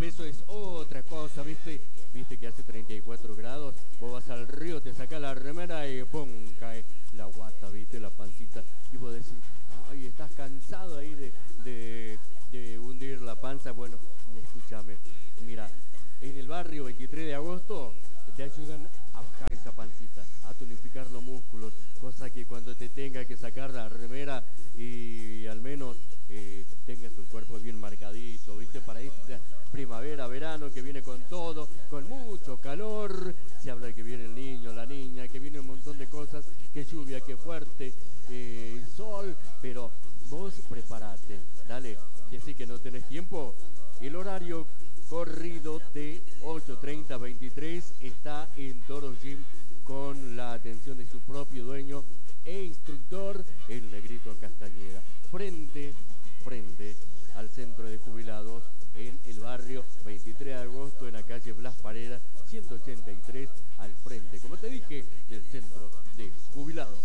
peso es otra cosa, ¿viste? Viste que hace 34 grados, vos vas al río, te sacás la remera y ¡pum! Cae la guata, ¿viste? La pancita. Y vos decís, ay, estás cansado ahí de hundir la panza. Bueno, escúchame, mira, en el barrio 23 de agosto te ayudan a bajar esa pancita, a tonificar los músculos, cosa que cuando te tenga que sacar la remera y al menos tengas el cuerpo bien marcadito, ¿viste? Para esta primavera, verano que viene con todo, con mucho calor, se habla de que viene el niño, la niña, que viene un montón de cosas, que lluvia, que fuerte, sol, pero vos preparate, dale, decí que no tenés tiempo. El horario corrido de 8:30 a 23 está en Toro Gym con la atención de su propio dueño e instructor, el Negrito Castañeda, frente al centro de jubilados en el barrio 23 de agosto, en la calle Blas Parera 183, al frente, como te dije, del centro de jubilados.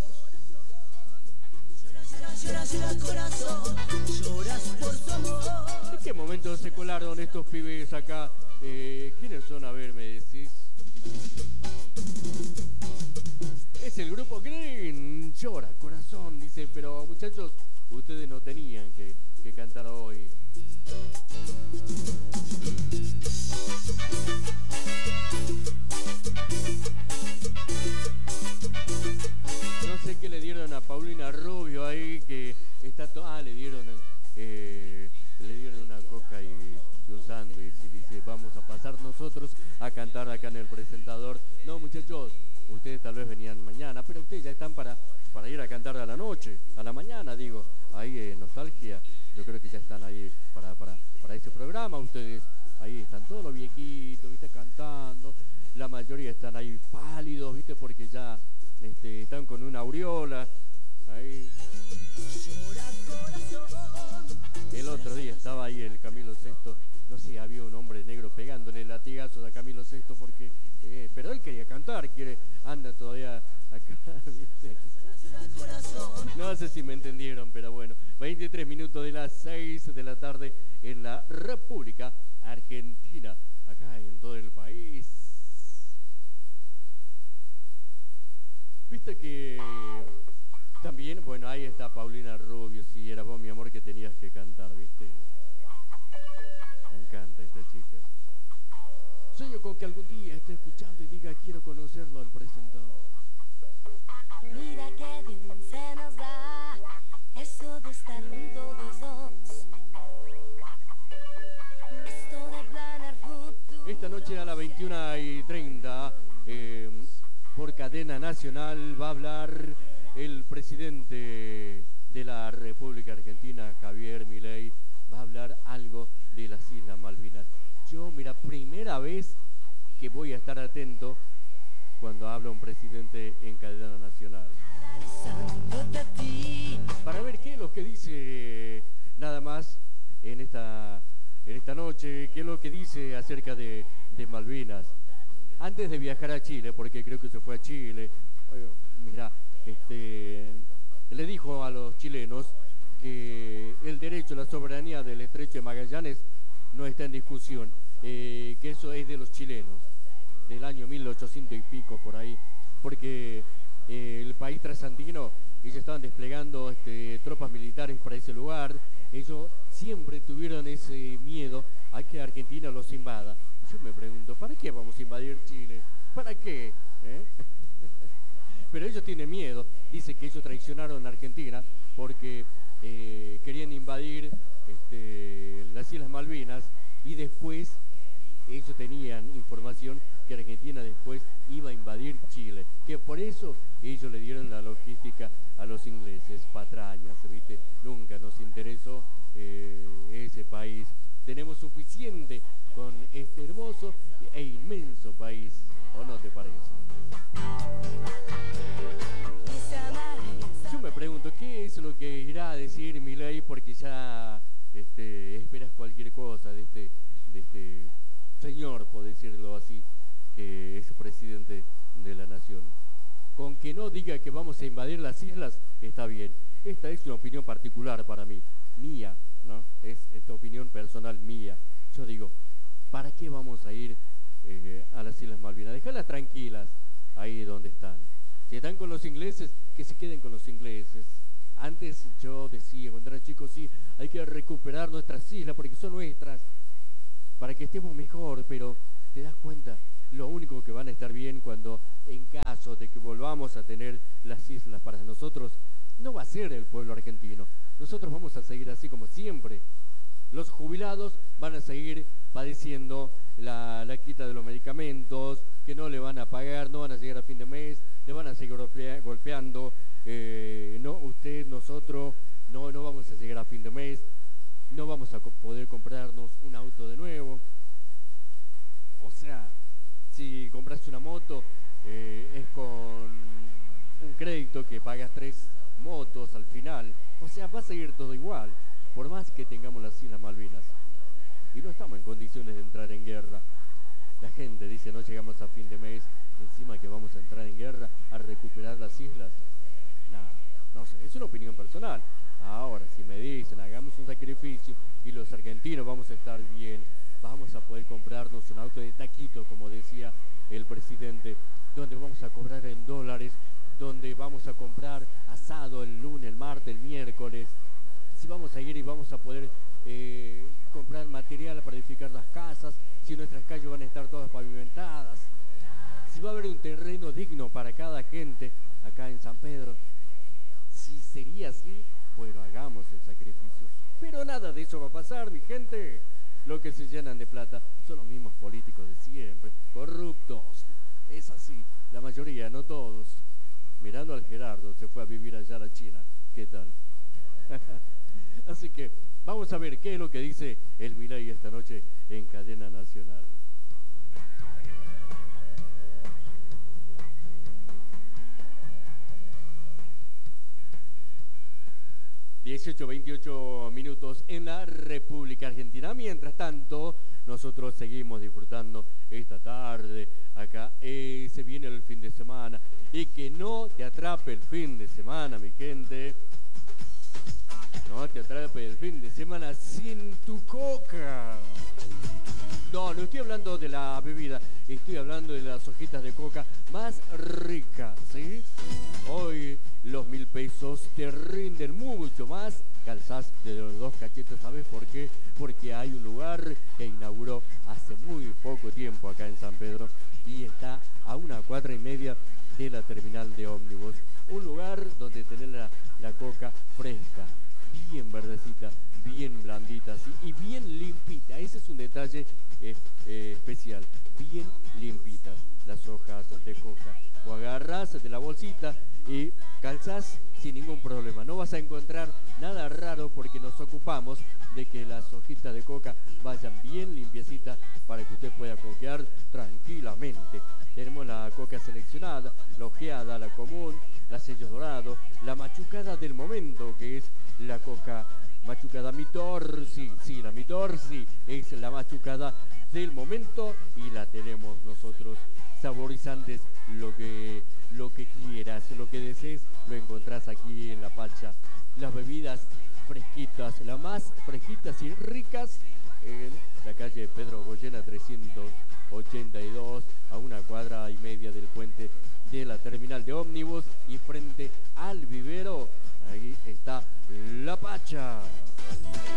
Llora corazón, lloras por su amor. ¿En qué momento se colaron estos pibes acá? ¿Quiénes son? A ver, me decís. Es el grupo Green, Llora Corazón, dice, pero muchachos, ustedes no tenían que cantar hoy. No sé qué le dieron a Paulina Rubio ahí, que está le dieron una coca y un sándwich y dice, vamos a pasar nosotros a cantar acá en el presentador. No, muchachos, ustedes tal vez venían mañana, pero ustedes ya están para ir a cantar a la noche, a la mañana, digo. Ahí Nostalgia, yo creo que ya están ahí para ese programa. Ustedes ahí están todos los viejitos, ¿viste? Cantando. La mayoría están ahí pálidos, ¿viste? Porque ya están con una aureola. Ahí. El otro día estaba ahí el Camilo Sesto, no sé, había un hombre negro pegándole latigazos a Camilo Sesto porque, pero él quería cantar, anda todavía acá, ¿viste? No sé si me entendieron, pero bueno, 23 minutos de las 6 de la tarde en la República Argentina, acá en todo el país. Viste que también, bueno, ahí está Paulina Rubio, si era vos, mi amor, que tenías que cantar, ¿viste? Me encanta esta chica. Sueño con que algún día esté escuchando y diga, quiero conocerlo al presentador. Mira que bien se nos da eso de estar juntos los dos. Esto de planear futuro. Esta noche a las 21:30, por cadena nacional, va a hablar el presidente de la República Argentina, Javier Milei. Va a hablar algo de las Islas Malvinas. Yo, mira, primera vez que voy a estar atento cuando habla un presidente en cadena nacional, para ver qué es lo que dice nada más en esta noche, qué es lo que dice acerca de Malvinas. Antes de viajar a Chile, porque creo que se fue a Chile, mira, le dijo a los chilenos que el derecho a la soberanía del Estrecho de Magallanes no está en discusión, que eso es de los chilenos, del año 1800 y pico por ahí, porque el país trasandino, ellos estaban desplegando tropas militares para ese lugar. Ellos siempre tuvieron ese miedo a que Argentina los invada. Yo me pregunto, ¿para qué vamos a invadir Chile? ¿Para qué? Pero ellos tienen miedo. Dice que ellos traicionaron a Argentina porque querían invadir las Islas Malvinas, y después ellos tenían información que Argentina después iba a invadir Chile, que por eso ellos le dieron la logística a los ingleses. Patrañas, ¿viste? Nunca nos interesó ese país. Tenemos suficiente con este hermoso e inmenso país, ¿o no te parece? Yo me pregunto, ¿qué es lo que irá a decir Milei? Porque ya esperas cualquier cosa de este señor, por decirlo así, que es presidente de la nación. Con que no diga que vamos a invadir las islas, está bien. Esta es una opinión particular para mí, mía, ¿no? Es esta opinión personal mía. Yo digo, ¿Para qué vamos a ir a las Islas Malvinas? Dejarlas tranquilas ahí donde están. Si están con los ingleses, que se queden con los ingleses. Antes yo decía, cuando era chico, sí, hay que recuperar nuestras islas porque son nuestras, para que estemos mejor, pero te das cuenta, lo único que van a estar bien cuando, en caso de que volvamos a tener las islas para nosotros, no va a ser el pueblo argentino. Nosotros vamos a seguir así como siempre. Los jubilados van a seguir padeciendo la quita de los medicamentos, que no le van a pagar, no van a llegar a fin de mes, le van a seguir golpeando, no, usted, nosotros, no vamos a llegar a fin de mes, no vamos a poder comprarnos un auto de nuevo. O sea, si compras una moto, es con un crédito que pagas 3 motos al final. O sea, va a seguir todo igual, por más que tengamos las Islas Malvinas. Y no estamos en condiciones de entrar en guerra. La gente dice, no llegamos a fin de mes, encima que vamos a entrar en guerra a recuperar las islas. Nada, no sé, es una opinión personal. Ahora, si me dicen, hagamos un sacrificio y los argentinos vamos a estar bien, vamos a poder comprarnos un auto de taquito, como decía el presidente, donde vamos a cobrar en dólares, donde vamos a comprar asado el lunes, el martes, el miércoles. Si vamos a ir y vamos a poder comprar material para edificar las casas, si nuestras calles van a estar todas pavimentadas, si va a haber un terreno digno para cada gente acá en San Pedro. Si sería así, bueno, hagamos el sacrificio. Pero nada de eso va a pasar, mi gente. Lo que se llenan de plata son los mismos políticos de siempre, corruptos. Es así, la mayoría, no todos. Mirando al Gerardo, se fue a vivir allá a la China. ¿Qué tal? Así que vamos a ver qué es lo que dice el Milei esta noche en Cadena Nacional. (18:28) en la República Argentina. Mientras tanto, nosotros seguimos disfrutando esta tarde acá. Se viene el fin de semana y que no te atrape el fin de semana, mi gente. No te atrape el fin de semana sin tu coca. No estoy hablando de la bebida, estoy hablando de las hojitas de coca más ricas, ¿sí? Hoy los 1.000 pesos te rinden mucho más. Calzás de los 2 cachetes, ¿sabes por qué? Porque hay un lugar que inauguró hace muy poco tiempo acá en San Pedro y está a 1 cuadra y media de la terminal de ómnibus. Un lugar donde tener la coca fresca, bien verdecita, bien blandita, ¿sí? Y bien limpita. Ese es un detalle especial, bien limpitas las hojas de coca. O agarras de la bolsita y calzás sin ningún problema. No vas a encontrar nada raro porque nos ocupamos de que las hojitas de coca vayan bien limpiecitas para que usted pueda coquear tranquilamente. Tenemos la coca seleccionada, la ojeada, la común, la sellos dorados, la machucada del momento, que es la coca machucada Mitorsi. Sí, la Mitorsi es la machucada del momento y la tenemos nosotros. Saborizantes, lo que quieras, lo que desees, lo encontrás aquí en La Pacha. Las bebidas fresquitas, las más fresquitas y ricas en la calle Pedro Goyena 382, a 1 cuadra y media del puente de la terminal de ómnibus y frente al vivero. Ahí está La Pacha.